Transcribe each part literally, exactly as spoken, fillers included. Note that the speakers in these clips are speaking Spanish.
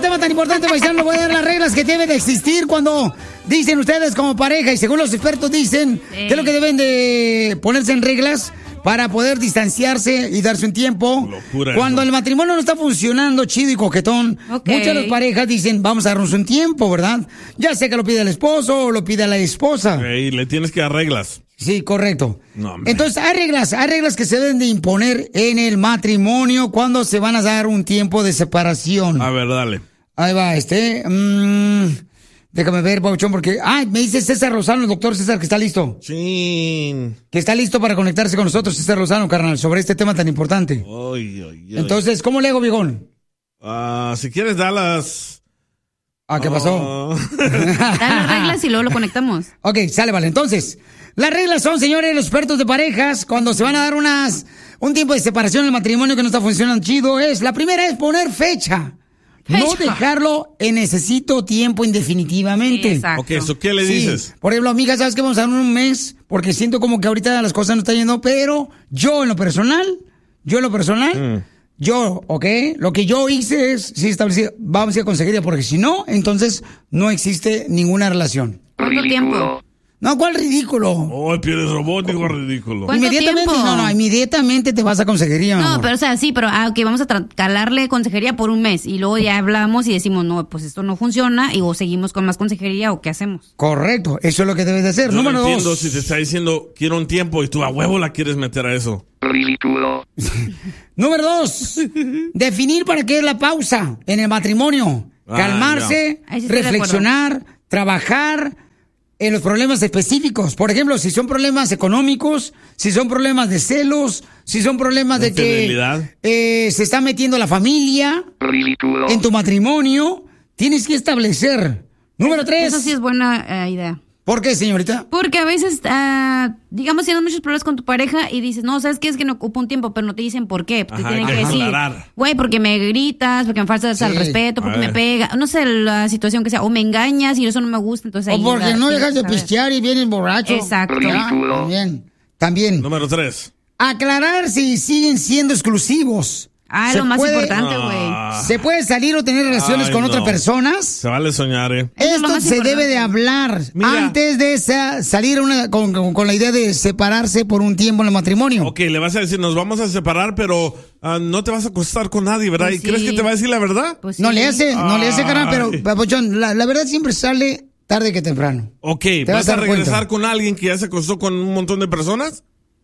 tema tan importante, paisano, voy a dar las reglas que deben de existir cuando dicen ustedes como pareja y según los expertos dicen sí. qué es lo que deben de ponerse en reglas para poder distanciarse y darse un tiempo. Locura cuando eso. El matrimonio no está funcionando chido y coquetón, okay. muchas de las parejas dicen, vamos a darnos un tiempo, ¿verdad? Ya sé que lo pide el esposo o lo pide la esposa. Y le tienes que dar reglas. Sí, correcto. No, entonces, hay reglas, hay reglas que se deben de imponer en el matrimonio cuando se van a dar un tiempo de separación. A ver, dale. Ahí va, este. Mmm, déjame ver, Pauchón, porque... Ah, me dice César Lozano, el doctor César, que está listo. Sí. Que está listo para conectarse con nosotros, César Lozano, carnal, sobre este tema tan importante. Oy, oy, oy. Entonces, ¿cómo le hago, viejón? Uh, si quieres, dalas... Ah, ¿qué pasó? Uh... Dale las reglas y luego lo conectamos. Ok, sale, vale. Entonces... Las reglas son, señores, los expertos de parejas, cuando se van a dar unas un tiempo de separación en el matrimonio que no está funcionando chido, es, la primera es poner fecha. fecha. No dejarlo en necesito tiempo indefinitivamente. Sí, exacto. Ok, ¿eso qué le dices? Sí. Por ejemplo, amiga, ¿sabes qué? Vamos a dar un mes, porque siento como que ahorita las cosas no están yendo, pero yo en lo personal, yo en lo personal, mm. yo, ok, lo que yo hice es, sí, establecer, vamos a ir a consejería, porque si no, entonces no existe ninguna relación. ¿Cuánto tiempo? No, ¿cuál ridículo? Oh, el pie es robótico, ridículo. Inmediatamente, tiempo? no, no, inmediatamente te vas a consejería. No, pero o sea, sí, pero ah, ok, vamos a tra- calarle consejería por un mes y luego ya hablamos y decimos, no, pues esto no funciona y o seguimos con más consejería o qué hacemos. Correcto, eso es lo que debes de hacer. Yo Número no entiendo dos. Si te está diciendo, quiero un tiempo y tú a huevo la quieres meter a eso. Ridículo. Número dos, definir para qué es la pausa en el matrimonio. Ah, Calmarse, sí reflexionar, trabajar en los problemas específicos. Por ejemplo, si son problemas económicos, si son problemas de celos, si son problemas de, de que eh, se está metiendo la familia Ridículo. En tu matrimonio, tienes que establecer. Número tres. Eso sí es buena uh, idea. ¿Por qué, señorita? Porque a veces, uh, digamos, tienes muchos problemas con tu pareja y dices, no, ¿sabes qué? Es que no ocupa un tiempo, pero no te dicen por qué. Te Ajá, tienen que decir, güey, porque me gritas, porque me faltas sí. al respeto, porque me pega, no sé, la situación que sea, o me engañas y eso no me gusta, entonces ahí... O porque la, no dejas de pistear y vienes borracho. Exacto. Ya, también, también. Número tres. Aclarar si siguen siendo exclusivos. Ah, es lo más puede, importante, güey. Ah. ¿Se puede salir o tener relaciones Ay, con no. otras personas? Se vale soñar, ¿eh? Esto se importante. debe de hablar Mira. antes de esa, salir una, con, con, con la idea de separarse por un tiempo en el matrimonio. Ok, le vas a decir, nos vamos a separar, pero uh, no te vas a acostar con nadie, ¿verdad? Pues ¿Y sí. crees que te va a decir la verdad? Pues sí. No le hace, no le hace, carnal, pero, Ay. Papuchón, la, la verdad siempre sale tarde que temprano. Ok, Te ¿vas vas a a dar regresar cuenta. con alguien que ya se acostó con un montón de personas?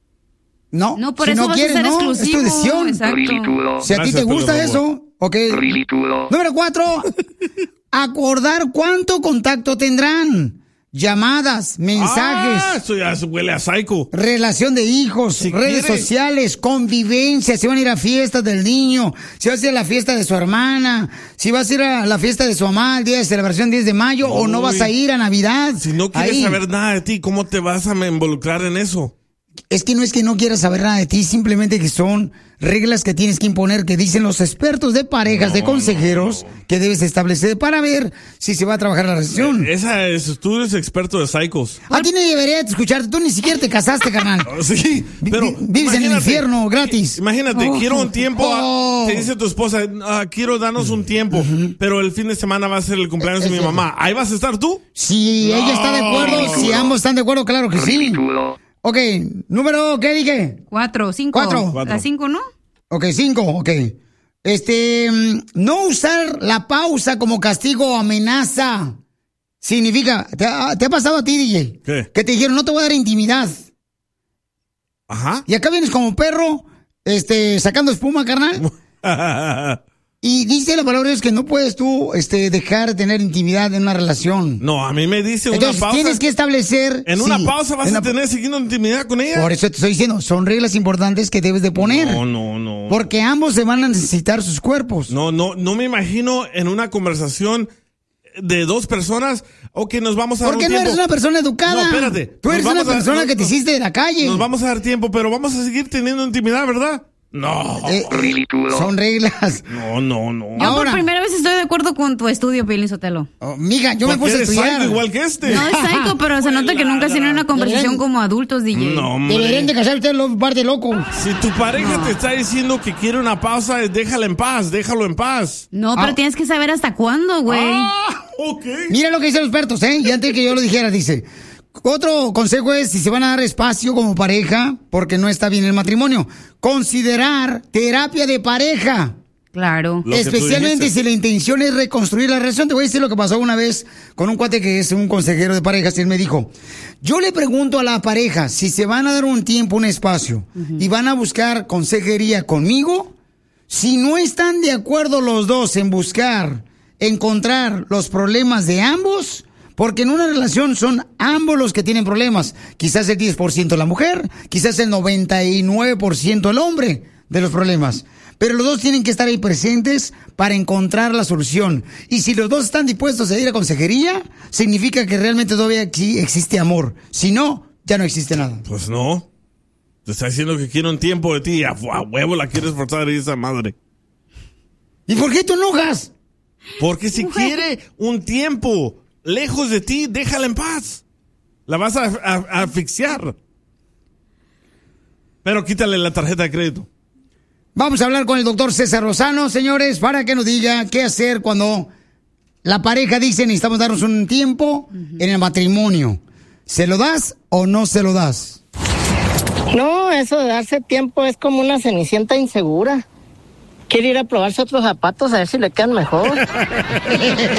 No, No, por si eso no vas quieres, a ser no, exclusivo. es tu decisión. Exacto. Ridículo. Si a ti Gracias, te gusta Pedro, eso, ok. Ridículo. Número cuatro, acordar cuánto contacto tendrán. Llamadas, mensajes, Ah, eso ya huele a psycho. relación de hijos, Si redes quiere. sociales, convivencia, si van a ir a fiestas del niño, si vas a ir a la fiesta de su hermana, si vas a ir a la fiesta de su mamá el día de celebración diez de mayo o no Uy. vas a ir a Navidad. Si no quieres Ahí. saber nada de ti, ¿cómo te vas a involucrar en eso? Es que no es que no quieras saber nada de ti, simplemente que son reglas que tienes que imponer, que dicen los expertos de parejas, No, de consejeros, no, no. que debes establecer para ver si se va a trabajar la relación. Esa es, tú eres experto de psychos. A ti no debería escucharte, tú ni siquiera te casaste, carnal. Sí, pero Vi- vives en el imagínate, infierno gratis. Imagínate, Oh. quiero un tiempo, Oh. te dice tu esposa, ah, quiero darnos un tiempo, pero el fin de semana va a ser el cumpleaños Es de mi cierto. mamá. ¿Ahí vas a estar tú? Si No. ella está de acuerdo, si ambos están de acuerdo, claro que sí. Ridículo. Ok, número, ¿qué dije? Cuatro, cinco. Cuatro. Cuatro. A cinco, ¿no? Ok, cinco, ok. Este, mm, no usar la pausa como castigo o amenaza. Significa, ¿te ha, te ha pasado a ti, D J? ¿Qué? Que te dijeron, no te voy a dar intimidad. Ajá. Y acá vienes como perro, este, sacando espuma, carnal. Y dice la palabra de Dios que no puedes tú, este, dejar de tener intimidad en una relación. No, a mí me dice una Entonces pausa. tienes que establecer. En una sí, pausa vas en a una- tener siguiendo intimidad con ella. Por eso te estoy diciendo, son reglas importantes que debes de poner. No, no, no. Porque ambos se van a necesitar sus cuerpos. No, no, no me imagino en una conversación de dos personas o que nos vamos a dar Porque un no tiempo. eres una persona educada. No, espérate. Tú Nos eres una vamos a- persona no, que te no. hiciste de la calle. Nos vamos a dar tiempo, pero vamos a seguir teniendo intimidad, ¿verdad? No. Eh, Ridículo. son reglas. No, no, no. Yo Ahora- por primera vez estoy de acuerdo con tu estudio, Piolín Sotelo. Oh, mija, yo me Porque puse a eres estudiar. psycho igual que este. No es psycho, pero se nota que nunca has tenido una conversación como adultos, D J. No, hombre. Deberían de casar ustedes los bar de loco. Si tu pareja te está diciendo que quiere una pausa, déjala en paz, déjalo en paz. No, pero Ah. tienes que saber hasta cuándo, güey. Ah, ok. Mira lo que dicen los expertos, ¿eh? Y antes que yo lo dijera, dice... Otro consejo es, si se van a dar espacio como pareja, porque no está bien el matrimonio, considerar terapia de pareja. Claro. Lo que tú Especialmente dijiste. si la intención es reconstruir la relación. Te voy a decir lo que pasó una vez con un cuate que es un consejero de parejas. Y él me dijo, yo le pregunto a la pareja si se van a dar un tiempo, un espacio, y van a buscar consejería conmigo. Si no están de acuerdo los dos en buscar, encontrar los problemas de ambos, porque en una relación son ambos los que tienen problemas. Quizás el diez por ciento la mujer, quizás el noventa y nueve por ciento el hombre de los problemas. Pero los dos tienen que estar ahí presentes para encontrar la solución. Y si los dos están dispuestos a ir a consejería, significa que realmente todavía aquí existe amor. Si no, ya no existe nada. Pues no. Te está diciendo que quiere un tiempo de ti y a, a huevo la quieres forzar a esa madre. ¿Y por qué te enojas? Porque si quiere un tiempo lejos de ti, déjala en paz. La vas a, a- a asfixiar. Pero quítale la tarjeta de crédito. Vamos a hablar con el doctor César Lozano, señores, para que nos diga qué hacer cuando la pareja dice necesitamos darnos un tiempo en el matrimonio. ¿Se lo das o no se lo das? No, eso de darse tiempo es como una cenicienta insegura. Quiere ir a probarse otros zapatos a ver si le quedan mejor.